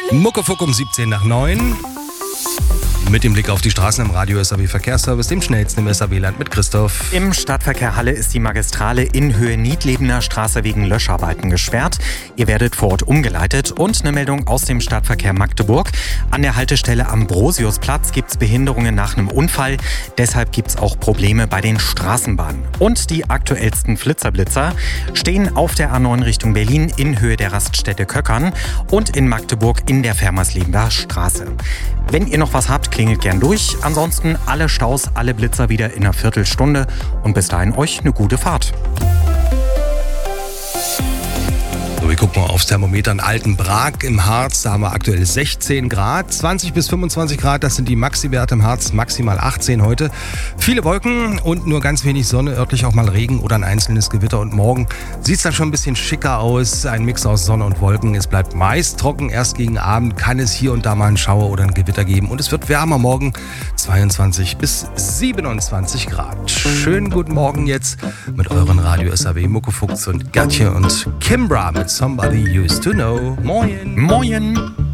Muckefuck um 17 nach 9. Mit dem Blick auf die Straßen im Radio SAW Verkehrsservice, dem schnellsten im SAW-Land mit Christoph. Im Stadtverkehr Halle ist die Magistrale in Höhe Niedlebener Straße wegen Löscharbeiten gesperrt. Ihr werdet vor Ort umgeleitet. Und eine Meldung aus dem Stadtverkehr Magdeburg. An der Haltestelle Ambrosiusplatz gibt es Behinderungen nach einem Unfall. Deshalb gibt es auch Probleme bei den Straßenbahnen. Und die aktuellsten Flitzer-Blitzer stehen auf der A9 Richtung Berlin in Höhe der Raststätte Köckern und in Magdeburg in der Fermerslebener Straße. Wenn ihr noch was habt, klingelt gern durch. Ansonsten alle Staus, alle Blitzer wieder in einer Viertelstunde. Und bis dahin euch eine gute Fahrt. So, wir gucken mal aufs Thermometer in Altenbrak im Harz. Da haben wir aktuell 16 Grad, 20 bis 25 Grad. Das sind die Maxi-Werte im Harz, maximal 18 heute. Viele Wolken und nur ganz wenig Sonne, örtlich auch mal Regen oder ein einzelnes Gewitter. Und morgen sieht es dann schon ein bisschen schicker aus. Ein Mix aus Sonne und Wolken. Es bleibt meist trocken. Erst gegen Abend kann es hier und da mal einen Schauer oder ein Gewitter geben. Und es wird wärmer morgen, 22 bis 27 Grad. Schönen guten Morgen jetzt mit euren Radio SAW Muckefuchs und Gertje und Kimbra mit Somebody Used to Know. Moin. Moin.